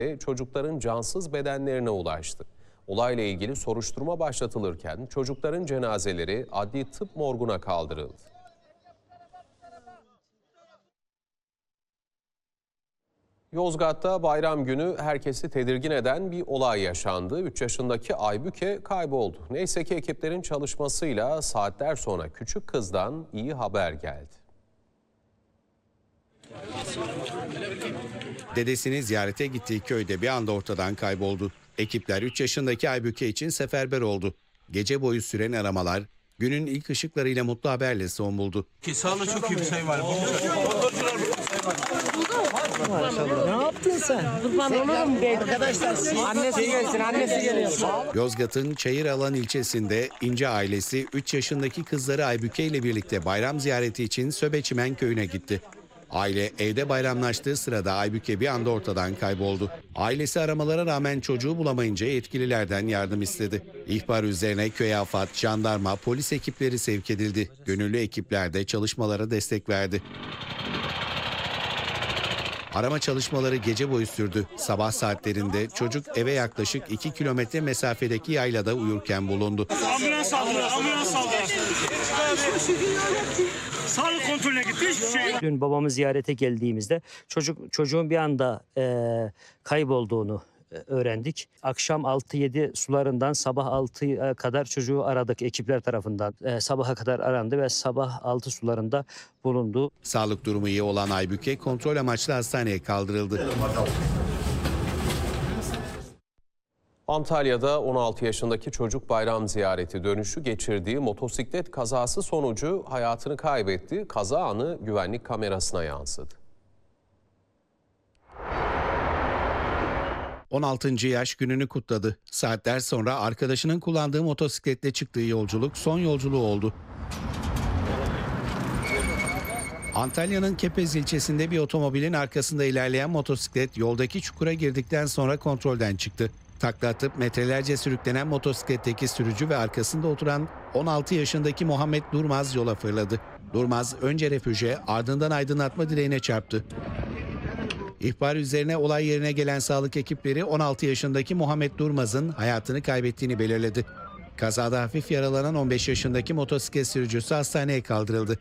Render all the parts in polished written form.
çocukların cansız bedenlerine ulaştı. Olayla ilgili soruşturma başlatılırken çocukların cenazeleri adli tıp morguna kaldırıldı. Yozgat'ta bayram günü herkesi tedirgin eden bir olay yaşandı. 3 yaşındaki Aybüke kayboldu. Neyse ki ekiplerin çalışmasıyla saatler sonra küçük kızdan iyi haber geldi. Dedesini ziyarete gittiği köyde bir anda ortadan kayboldu. Ekipler 3 yaşındaki Aybüke için seferber oldu. Gece boyu süren aramalar günün ilk ışıklarıyla mutlu haberle son buldu. Sağlığı çok iyi bir şey var. Ne yaptın sen? Kurban olurum be. Arkadaşlar annesi gelsin, annesi geliyor. Yozgat'ın Çayıralan ilçesinde İnce ailesi 3 yaşındaki kızları Aybüke ile birlikte bayram ziyareti için Söbeçimen köyüne gitti. Aile evde bayramlaştığı sırada Aybüke bir anda ortadan kayboldu. Ailesi aramalara rağmen çocuğu bulamayınca yetkililerden yardım istedi. İhbar üzerine köy afat, jandarma, polis ekipleri sevk edildi. Gönüllü ekipler de çalışmalara destek verdi. Arama çalışmaları gece boyu sürdü. Sabah saatlerinde çocuk eve yaklaşık 2 kilometre mesafedeki yaylada uyurken bulundu. Ambulans saldırı, ambulans saldırı. Sağlık kontrolüne gitti, hiçbir şey yok. Dün babamı ziyarete geldiğimizde çocuğun bir anda kaybolduğunu öğrendik. Akşam 6-7 sularından sabah 6'ya kadar çocuğu aradık ekipler tarafından. Sabaha kadar arandı ve sabah 6 sularında bulundu. Sağlık durumu iyi olan Aybüke kontrol amaçlı hastaneye kaldırıldı. Antalya'da 16 yaşındaki çocuk bayram ziyareti dönüşü geçirdiği motosiklet kazası sonucu hayatını kaybetti. Kaza anı güvenlik kamerasına yansıdı. 16. yaş gününü kutladı. Saatler sonra arkadaşının kullandığı motosikletle çıktığı yolculuk son yolculuğu oldu. Antalya'nın Kepez ilçesinde bir otomobilin arkasında ilerleyen motosiklet yoldaki çukura girdikten sonra kontrolden çıktı. Takla atıp metrelerce sürüklenen motosikletteki sürücü ve arkasında oturan 16 yaşındaki Muhammed Durmaz yola fırladı. Durmaz önce refüje ardından aydınlatma direğine çarptı. İhbar üzerine olay yerine gelen sağlık ekipleri 16 yaşındaki Muhammed Durmaz'ın hayatını kaybettiğini belirledi. Kazada hafif yaralanan 15 yaşındaki motosiklet sürücüsü hastaneye kaldırıldı.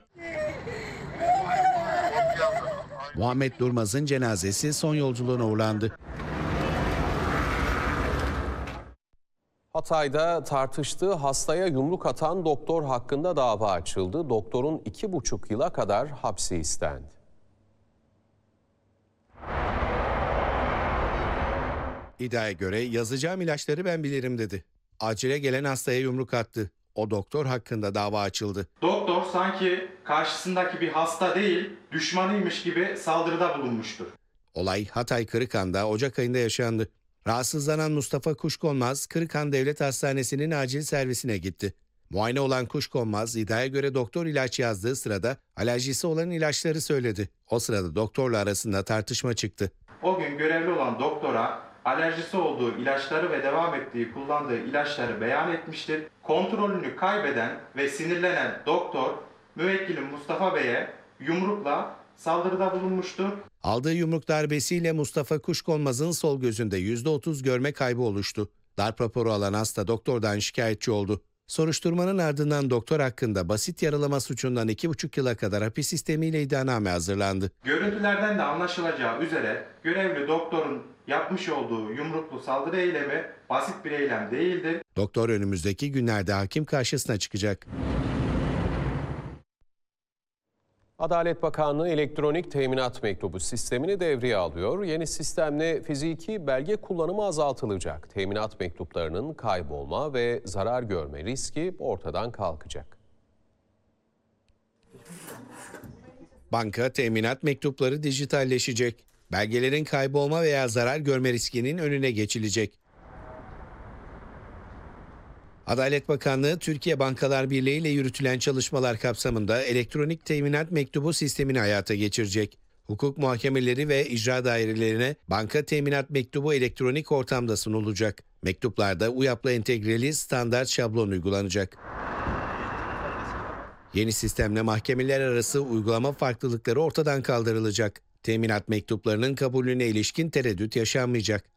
Muhammed Durmaz'ın cenazesi son yolculuğuna uğurlandı. Hatay'da tartıştığı hastaya yumruk atan doktor hakkında dava açıldı. Doktorun 2,5 yıla kadar hapsi istendi. İddiaya göre yazacağım ilaçları ben bilirim dedi. Acile gelen hastaya yumruk attı. O doktor hakkında dava açıldı. Doktor sanki karşısındaki bir hasta değil, düşmanıymış gibi saldırıda bulunmuştur. Olay Hatay Kırıkhan'da Ocak ayında yaşandı. Rahatsızlanan Mustafa Kuşkonmaz, Kırıkhan Devlet Hastanesi'nin acil servisine gitti. Muayene olan Kuşkonmaz, iddiaya göre doktor ilaç yazdığı sırada alerjisi olan ilaçları söyledi. O sırada doktorla arasında tartışma çıktı. O gün görevli olan doktora alerjisi olduğu ilaçları ve devam ettiği kullandığı ilaçları beyan etmiştir. Kontrolünü kaybeden ve sinirlenen doktor müvekkilim Mustafa Bey'e yumrukla saldırıda bulunmuştur. Aldığı yumruk darbesiyle Mustafa Kuşkonmaz'ın sol gözünde %30 görme kaybı oluştu. Darp raporu alan hasta doktordan şikayetçi oldu. Soruşturmanın ardından doktor hakkında basit yaralama suçundan 2,5 yıla kadar hapis sistemiyle iddianame hazırlandı. Görüntülerden de anlaşılacağı üzere görevli doktorun yapmış olduğu yumruklu saldırı eylemi basit bir eylem değildir. Doktor önümüzdeki günlerde hakim karşısına çıkacak. Adalet Bakanlığı elektronik teminat mektubu sistemini devreye alıyor. Yeni sistemle fiziki belge kullanımı azaltılacak. Teminat mektuplarının kaybolma ve zarar görme riski ortadan kalkacak. Banka teminat mektupları dijitalleşecek. Belgelerin kaybolma veya zarar görme riskinin önüne geçilecek. Adalet Bakanlığı, Türkiye Bankalar Birliği ile yürütülen çalışmalar kapsamında elektronik teminat mektubu sistemini hayata geçirecek. Hukuk muhakemeleri ve icra dairelerine banka teminat mektubu elektronik ortamda sunulacak. Mektuplarda UYAP'la entegreli standart şablon uygulanacak. Yeni sistemle mahkemeler arası uygulama farklılıkları ortadan kaldırılacak. Teminat mektuplarının kabulüne ilişkin tereddüt yaşanmayacak.